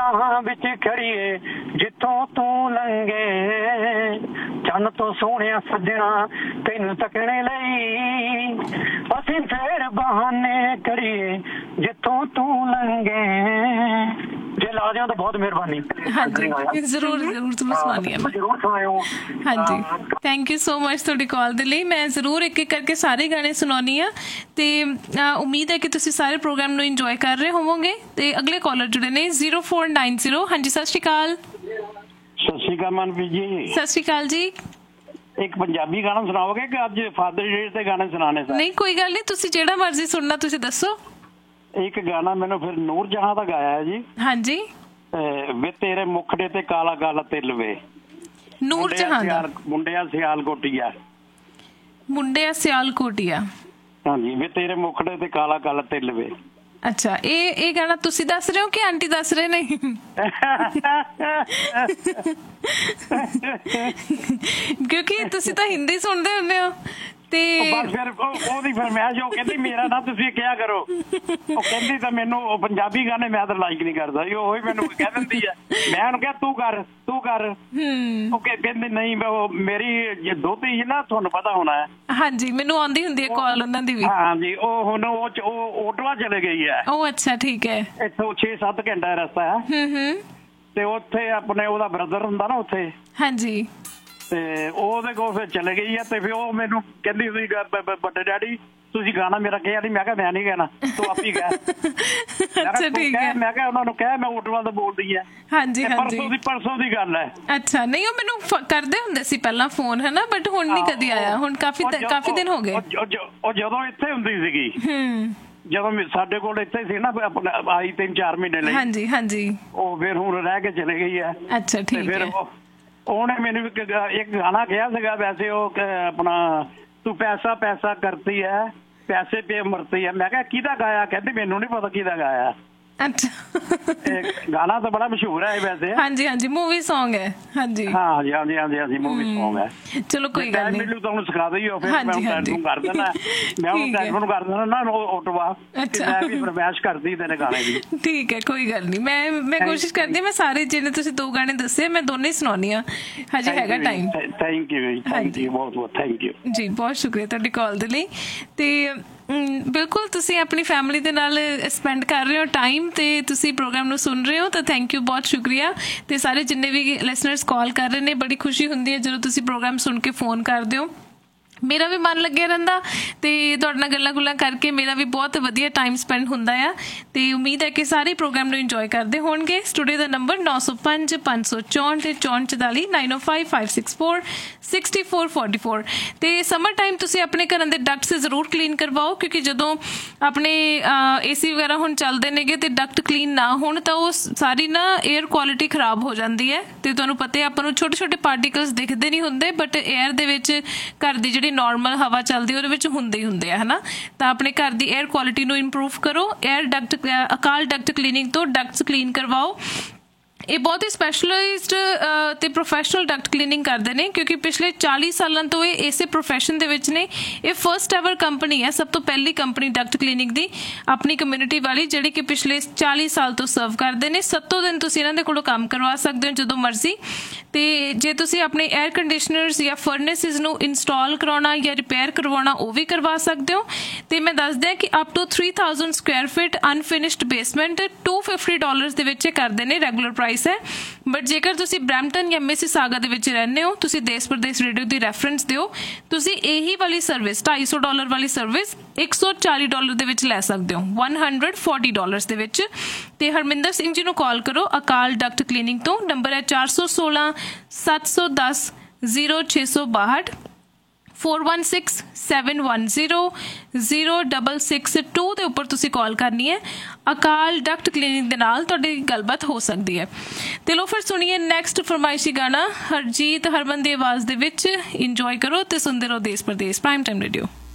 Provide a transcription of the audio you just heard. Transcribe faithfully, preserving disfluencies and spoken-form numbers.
ਰਾਹਾਂ ਵਿੱਚ ਖੜੀਏ ਜਿੱਥੋਂ ਤੂੰ ਲੰਘੇ, ਚੰਨ ਤੋਂ ਸੋਹਣਿਆ ਸੱਜਣਾ ਤੈਨੂੰ ਤੱਕਣੇ ਲਈ, ਅਸੀਂ ਫੇਰ ਬਹਾਨੇ ਕਰੀਏ ਜਿੱਥੋਂ ਤੂੰ ਲੰਘੇ। ਜੇ ਲਾ ਦਿਆਂ ਤਾਂ ਬਹੁਤ ਮਿਹਰਬਾਨੀ। ਹਾਂਜੀ ਜ਼ਰੂਰ ਜ਼ਰੂਰ ਤੁਹਾਨੂੰ ਸੁਣਾਉਣੀ ਹੈ ਮੈਂ। ਜ਼ਰੂਰ ਸੁਣਾਇਓ। ਹਾਂਜੀ ਥੈਂਕ ਯੂ ਸੋ ਮਚ ਤੁਹਾਡੀ ਕਾਲ ਦੇ ਲਈ। ਮੈਂ ਜ਼ਰੂਰ ਇੱਕ ਇੱਕ ਕਰਕੇ ਸਾਰੇ ਗਾਣੇ ਸੁਣਾਉਂਦੀ ਹਾਂ ਤੇ ਉਮੀਦ ਹੈ ਕਿ ਤੁਸੀਂ ਸਾਰੇ ਪ੍ਰੋਗਰਾਮ ਨੂੰ ਇੰਜੋਏ ਕਰ ਰਹੇ ਹੋਵੋਗੇ। ਤੇ ਅਗਲੇ ਕਾਲਰ ਜੁੜੇ ਨੇ ਜ਼ੀਰੋ ਫੋਰ ਨਾਈਨ ਜ਼ੀਰੋ। ਹਾਂਜੀ ਸਤਿ ਸ਼੍ਰੀ ਅਕਾਲ। ਸਤਿ ਸ਼੍ਰੀ ਅਕਾਲ ਮਨਪ੍ਰੀਤ ਜੀ। ਸਤਿ ਸ਼੍ਰੀ ਅਕਾਲ ਜੀ। ਇੱਕ ਪੰਜਾਬੀ ਗਾਣਾ ਸੁਣਾਓਗੇ ਕਿ ਅੱਜ ਫਾਦਰ ਡੇ ਤੇ ਗਾਣੇ ਸੁਣਾਣੇ? ਨਹੀਂ ਕੋਈ ਗੱਲ ਨਹੀਂ, ਤੁਸੀਂ ਜਿਹੜਾ ਮਰਜ਼ੀ ਸੁਣਨਾ ਤੁਸੀਂ ਦੱਸੋ। ਇੱਕ ਗਾਣਾ ਮੈਨੂੰ ਫਿਰ ਨੂਰ ਜਹਾਂ ਦਾ ਗਾਇਆ ਹੈ ਜੀ। ਹਾਂਜੀ। ਵੇ ਤੇਰੇ ਮੁਖੜੇ ਤੇ ਕਾਲਾ ਕਾਲਾ ਤਿਲ ਵੇ। ਨੂਰ ਜਹਾਂ ਦਾ। ਮੁੰਡਿਆ ਸਿਆਲ ਕੋਟੀਆ। ਮੁੰਡਿਆ ਸਿਆਲ ਕੋਟੀਆ। ਹਾਂਜੀ ਵੇ ਤੇਰੇ ਮੁਖੜੇ ਤੇ ਕਾਲਾ ਕਾਲਾ ਤਿਲ ਵੇ। ਅੱਛਾ ਇਹ ਇਹ ਗਾਣਾ ਤੁਸੀਂ ਦੱਸ ਰਹੇ ਹੋ ਕਿ ਆਂਟੀ ਦੱਸ ਰਹੇ ਨੇ? ਕਿਉਂਕਿ ਤੁਸੀਂ ਤਾਂ ਹਿੰਦੀ ਸੁਣਦੇ ਹੁੰਦੇ ਹੋ ਤੇ ਫਿਰ ਉਹਦੀ ਫਰਮਾਇਸ਼ ਉਹ ਕਹਿੰਦੀ ਮੇਰਾ ਨਾ ਤੁਸੀਂ ਕਿਹਾ ਕਰੋ। ਉਹ ਕਹਿੰਦੀ ਤਾਂ ਮੈਨੂੰ ਉਹ ਪੰਜਾਬੀ ਗਾਣੇ ਮੈਂ ਤਾਂ ਲਾਈਕ ਨਹੀਂ ਕਰਦਾ। ਉਹ ਹੀ ਮੈਨੂੰ ਕਹਿ ਦਿੰਦੀ ਹੈ। ਮੈਂ ਉਹਨੂੰ ਕਿਹਾ ਤੂੰ ਕਰ ਤੂੰ ਕਰ। ਉਹ ਕਹਿੰਦੀ ਨਹੀਂ ਉਹ ਮੇਰੀ ਦੋਤੀ ਨਾ ਤੁਹਾਨੂੰ ਪਤਾ ਹੋਣਾ ਹੈ। ਹਾਂਜੀ ਮੈਨੂੰ ਆਉਂਦੀ ਹੁੰਦੀ ਹੈ ਕਾਲ ਉਹਨਾਂ ਦੀ ਵੀ। ਹਾਂਜੀ ਉਹ ਹੁਣ ਉਹ ਓਟਵਾ ਚਲੇ ਗਈ ਹੈ। ਉਹ ਅੱਛਾ ਠੀਕ ਹੈ। ਇੱਥੋਂ ਛੇ ਸੱਤ ਘੰਟਾ ਰਸਤਾ ਹੈ ਤੇ ਉੱਥੇ ਆਪਣੇ ਉਹਦਾ ਬ੍ਰਦਰ ਹੁੰਦਾ ਨਾ ਉੱਥੇ। ਹਾਂਜੀ ਤੇ ਉਹਦੇ ਕੋਲ ਫਿਰ ਚਲੇ ਗਈ ਆ ਤੇ ਫਿਰ ਉਹ ਮੈਨੂੰ ਕਹਿੰਦੀ ਸੀ ਵੱਡੇ ਡੈਡੀ ਤੁਸੀਂ ਗਾਣਾ ਮੇਰਾ ਕਿਹਾ ਨਹੀਂ। ਮੈਂ ਕਿਹਾ ਮੈਂ ਨਹੀਂ ਕਹਿਣਾ ਤੂੰ ਆਪ ਹੀ ਕਹਿ। ਅੱਛਾ ਠੀਕ ਹੈ। ਮੈਂ ਕਿਹਾ ਉਹਨਾਂ ਨੂੰ ਕਹਿ ਮੈਂ ਓਟਵਾ ਤੋਂ ਬੋਲਦੀ ਆ। ਹਾਂਜੀ ਹਾਂਜੀ ਪਰਸੋਂ ਦੀ ਪਰਸੋਂ ਦੀ ਗੱਲ ਹੈ। ਅੱਛਾ ਨਹੀਂ ਉਹ ਮੈਨੂੰ ਕਰਦੇ ਹੁੰਦੇ ਸੀ ਪਹਿਲਾਂ ਫੋਨ ਹੈ ਨਾ ਬਟ ਹੁਣ ਨੀ ਕਦੀ ਆਇਆ। ਹੁਣ ਕਾਫੀ ਕਾਫੀ ਦਿਨ ਹੋ ਗਏ। ਉਹ ਜਦੋਂ ਇੱਥੇ ਹੁੰਦੀ ਸੀਗੀ ਜਦੋਂ ਸਾਡੇ ਕੋਲ ਇੱਥੇ ਸੀ ਨਾ ਆਪਣਾ ਆਈ ਤਿੰਨ ਚਾਰ ਮਹੀਨੇ ਲਈ। ਹਾਂਜੀ ਹਾਂਜੀ ਉਹ ਫਿਰ ਹੁਣ ਰਹਿ ਕੇ ਚਲੇ ਗਈ ਹੈ। ਅੱਛਾ ਠੀਕ ਹੈ। ਉਹਨੇ ਮੈਨੂੰ ਇੱਕ ਗਾਣਾ ਕਿਹਾ ਸੀਗਾ ਵੈਸੇ ਉਹ ਆਪਣਾ ਤੂੰ ਪੈਸਾ ਪੈਸਾ ਕਰਤੀ ਹੈ ਪੈਸੇ ਪੇ ਮਰਤੀ ਹੈ। ਮੈਂ ਕਿਹਾ ਕਿਹਦਾ ਗਾਇਆ? ਕਹਿੰਦੀ ਮੈਨੂੰ ਨੀ ਪਤਾ ਕਿਹਦਾ ਗਾਇਆ। ਅੱਛਾ ਗਾਣਾ ਤਾਂ ਬੜਾ ਮਸ਼ਹੂਰ ਹੈ ਵੈਸੇ। ਹਾਂਜੀ ਹਾਂਜੀ ਮੂਵੀ ਸੌਂਗ ਹੈ। ਹਾਂਜੀ ਹਾਂਜੀ ਹਾਂਜੀ ਹਾਂਜੀ ਹਾਂਜੀ ਮੂਵੀ ਸੌਂਗ ਹੈ। ਚਲੋ ਕੋਈ ਗੱਲ ਨਹੀਂ ਮੈਨੂੰ ਤੁਹਾਨੂੰ ਸਿਖਾ ਦਈਓ ਫਿਰ ਮੈਂ ਟੈਲੀਫੋਨ ਕਰ ਦੇਣਾ। ਮੈਂ ਉਹ ਟੈਲੀਫੋਨ ਕਰ ਦੇਣਾ ਨਾ ਓਟਵਾ ਮੈਂ ਵੀ ਫਰਮਾਇਸ਼ ਕਰਦੀ ਤੇਰੇ ਗਾਣੇ ਦੀ। ਠੀਕ ਹੈ ਕੋਈ ਗੱਲ ਨਹੀਂ। ਮੈਂ ਮੈਂ ਕੋਸ਼ਿਸ਼ ਕਰਦੀ ਮੈਂ ਸਾਰੇ ਜਿਹਨੇ ਤੁਸੀਂ ਦੋ ਗਾਣੇ ਦੱਸੇ ਮੈਂ ਦੋਨੇ ਸੁਣਾਉਣੀ ਆ। ਹਜੇ ਹੈਗਾ ਟਾਈਮ। ਥੈਂਕ ਯੂ ਜੀ ਥੈਂਕ ਯੂ ਬਹੁਤ ਬਹੁਤ ਥੈਂਕ ਯੂ ਜੀ। ਬਹੁਤ ਸ਼ੁਕਰੀਆ ਤੁਹਾਡੀ ਕਾਲ ਦੇ ਲਈ। ਤੇ ਬਿਲਕੁਲ ਤੁਸੀਂ ਆਪਣੀ ਫੈਮਿਲੀ ਦੇ ਨਾਲ ਸਪੈਂਡ ਕਰ ਰਹੇ ਹੋ ਟਾਈਮ ਤੇ ਤੁਸੀਂ ਪ੍ਰੋਗਰਾਮ ਨੂੰ ਸੁਣ ਰਹੇ ਹੋ ਤਾਂ ਥੈਂਕ ਯੂ ਬਹੁਤ ਸ਼ੁਕਰੀਆ। ਤੇ ਸਾਰੇ ਜਿੰਨੇ ਵੀ ਲਿਸਨਰਸ ਕਾਲ ਕਰ ਰਹੇ ਨੇ ਬੜੀ ਖੁਸ਼ੀ ਹੁੰਦੀ ਹੈ ਜਦੋਂ ਤੁਸੀਂ ਪ੍ਰੋਗਰਾਮ ਸੁਣ ਕੇ ਫੋਨ ਕਰਦੇ ਹੋ। ਮੇਰਾ ਵੀ ਮਨ ਲੱਗਿਆ ਰਹਿੰਦਾ ਤੇ ਤੁਹਾਡੇ ਨਾਲ ਗੱਲਾਂ ਗੁੱਲਾਂ ਕਰਕੇ ਮੇਰਾ ਵੀ ਬਹੁਤ ਵਧੀਆ ਟਾਈਮ ਸਪੈਂਡ ਹੁੰਦਾ ਆ। ਤੇ ਉਮੀਦ ਹੈ ਕਿ ਸਾਰੇ ਪ੍ਰੋਗਰਾਮ ਨੂੰ ਇੰਜੋਏ ਕਰਦੇ ਹੋਣਗੇ। ਸਟੂਡੀਓ ਦਾ ਨੰਬਰ ਨੌ ਸੌ ਪੰਜ ਪੰਜ ਸੌ ਚੌਂਹਠ ਤੇ ਚੌਂਹਠ ਚੁਤਾਲੀ ਨਾਈਨ ਓ five five six four sixty four forty four. ਤੇ ਸਮਰ ਟਾਈਮ ਤੁਸੀਂ ਆਪਣੇ ਘਰਾਂ ਦੇ ਡਕਟਸ ਜ਼ਰੂਰ ਕਲੀਨ ਕਰਵਾਓ ਕਿਉਂਕਿ ਜਦੋਂ ਆਪਣੇ ਏ ਸੀ ਵਗੈਰਾ ਹੁਣ ਚੱਲਦੇ ਨੇਗੇ ਤੇ ਡਕਟ ਕਲੀਨ ਨਾ ਹੋਣ ਤਾਂ ਉਹ ਸਾਰੀ ਨਾ ਏਅਰ ਕੁਆਲਿਟੀ ਖਰਾਬ ਹੋ ਜਾਂਦੀ ਹੈ। ਤੇ ਤੁਹਾਨੂੰ ਪਤਾ ਆਪਾਂ ਨੂੰ ਛੋਟੇ ਛੋਟੇ ਪਾਰਟੀਕਲਸ ਦਿਖਦੇ ਨਹੀਂ ਹੁੰਦੇ ਬਟ ਏਅਰ ਦੇ ਵਿੱਚ ਘਰ ਦੀ ਜਿਹੜੀ ਨੋਰਮਲ ਹਵਾ ਚੱਲਦੀ ਉਹਦੇ ਵਿੱਚ ਹੁੰਦੇ ਹੀ ਹੁੰਦੇ ਆ ਹਨਾ। ਤਾਂ ਆਪਣੇ ਘਰ ਦੀ ਏਅਰ ਕੁਆਲਿਟੀ ਨੂੰ ਇੰਪਰੂਵ ਕਰੋ। ਏਅਰ ਡਕਟ ਅਕਾਲ ਡਕਟ ਕਲੀਨਿੰਗ ਤੋਂ ਡਕਟਸ ਕਲੀਨ ਕਰਵਾਓ। ਇਹ ਬਹੁਤ ਹੀ ਸਪੈਸ਼ਲਾਈਜ਼ਡ ਤੇ ਪ੍ਰੋਫੈਸ਼ਨਲ ਡਕਟ ਕਲੀਨਿੰਗ ਕਰਦੇ ਨੇ ਕਿਉਂਕਿ ਪਿਛਲੇ ਚਾਲੀ ਸਾਲਾਂ ਤੋਂ ਇਹ ਇਸੇ ਪ੍ਰੋਫੈਸ਼ਨ ਦੇ ਵਿੱਚ ਨੇ। ਇਹ ਫਸਟ ਐਵਰ ਕੰਪਨੀ ਹੈ, ਸਭ ਤੋਂ ਪਹਿਲੀ ਕੰਪਨੀ ਡਕਟ ਕਲੀਨਿੰਗ ਦੀ ਆਪਣੀ ਕਮਿਊਨਿਟੀ ਵਾਲੀ ਜਿਹੜੀ ਕਿ ਪਿਛਲੇ ਚਾਲੀ ਸਾਲ ਤੋਂ ਸਰਵ ਕਰਦੇ ਨੇ। ਸੱਤੋਂ ਦਿਨ ਤੁਸੀਂ ਇਹਨਾਂ ਦੇ ਕੋਲੋਂ ਕੰਮ ਕਰਵਾ ਸਕਦੇ ਹੋ ਜਦੋਂ ਮਰਜ਼ੀ। ਤੇ ਜੇ ਤੁਸੀਂ ਆਪਣੇ ਏਅਰ ਕੰਡੀਸ਼ਨਰਸ ਜਾਂ ਫਰਨੈਸਿਸ ਨੂੰ ਇੰਸਟਾਲ ਕਰਾਉਣਾ ਜਾਂ ਰਿਪੇਅਰ ਕਰਵਾਉਣਾ ਉਹ ਵੀ ਕਰਵਾ ਸਕਦੇ ਹੋ। ਤੇ ਮੈਂ ਦੱਸ ਦਿਆਂ ਕਿ up two three thousand Square feet unfinished basement two fifty dollars ਦੇ ਵਿੱਚ ਕਰਦੇ ਨੇ ਰੈਗੂਲਰ ਪ੍ਰਾਈਸ ਹੈ। ਬਟ ਜੇਕਰ ਤੁਸੀਂ ਬਰੈਂਪਟਨ ਜਾਂ ਮਿਸੀਸਾਗਾ ਦੇ ਵਿੱਚ ਰਹਿੰਦੇ ਹੋ ਤੁਸੀਂ ਦੇਸ਼ ਪ੍ਰਦੇਸ਼ ਰੇਡੀਓ ਦੀ ਰੈਫਰੈਂਸ ਦਿਓ। ਤੁਸੀਂ ਇਹੀ ਵਾਲੀ ਸਰਵਿਸ ਢਾਈ ਸੌ ਡਾਲਰ ਵਾਲੀ ਸਰਵਿਸ ਇੱਕ ਸੌ ਚਾਲੀ ਡਾਲਰ ਦੇ ਵਿੱਚ ਲੈ ਸਕਦੇ ਹੋ ਵਨ ਹੰਡਰਡ ਫੋਰਟੀ ਡਾਲਰਸ ਦੇ ਵਿੱਚ। ਤੇ ਹਰਮਿੰਦਰ ਸਿੰਘ ਜੀ ਨੂੰ ਕਾਲ ਕਰੋ ਅਕਾਲ ਡਕਟ ਕਲੀਨਿੰਗ ਤੋਂ। ਨੰਬਰ ਹੈ ਚਾਰ ਸੌ ਸੋਲਾਂ ਸੱਤ ਸੌ ਦਸ ਜ਼ੀਰੋ ਛੇ ਸੌ ਬਾਹਠ four one six seven one zero zero double six to ਦੇ ਉੱਪਰ ਤੁਸੀਂ ਕਾਲ ਕਰਨੀ ਹੈ। ਅਕਾਲ ਡਕਟ ਕਲੀਨਿਕ ਦੇ ਨਾਲ ਤੁਹਾਡੀ ਗੱਲਬਾਤ ਹੋ ਸਕਦੀ ਹੈ। ਤੇ ਲੋ ਫਿਰ ਸੁਣੀਏ ਨੈਕਸਟ ਫਰਮਾਇਸ਼ੀ ਗਾਣਾ ਹਰਜੀਤ ਹਰਮਨ ਦੀ ਆਵਾਜ਼ ਦੇ ਵਿੱਚ। ਇੰਜੋਏ ਕਰੋ ਤੇ ਸੁਣਦੇ ਰਹੋ ਦੇਸ਼ ਪ੍ਰਦੇਸ਼ ਪ੍ਰਾਈਮ ਟਾਈਮ ਰੇਡੀਓ।